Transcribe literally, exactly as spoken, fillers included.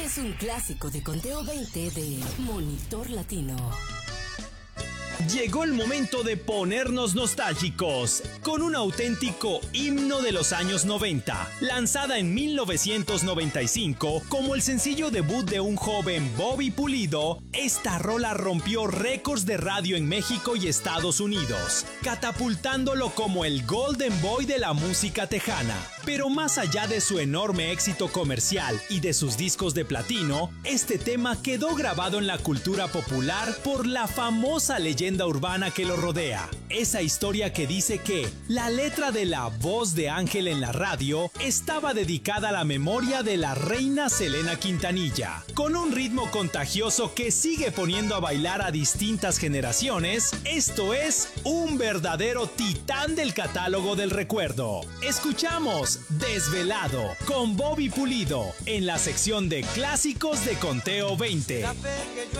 es un clásico de Conteo veinte de Monitor Latino. Llegó el momento de ponernos nostálgicos con un auténtico himno de los años noventa, lanzada en mil novecientos noventa y cinco como el sencillo debut de un joven Bobby Pulido. Esta rola rompió récords de radio en México y Estados Unidos, catapultándolo como el Golden Boy de la música tejana. Pero más allá de su enorme éxito comercial y de sus discos de platino, este tema quedó grabado en la cultura popular por la famosa leyenda urbana que lo rodea. Esa historia que dice que la letra de La Voz de Ángel en la radio estaba dedicada a la memoria de la reina Selena Quintanilla. Con un ritmo contagioso que sigue poniendo a bailar a distintas generaciones, esto es un verdadero titán del catálogo del recuerdo. Escuchamos Desvelado con Bobby Pulido en la sección de clásicos de Conteo veinte.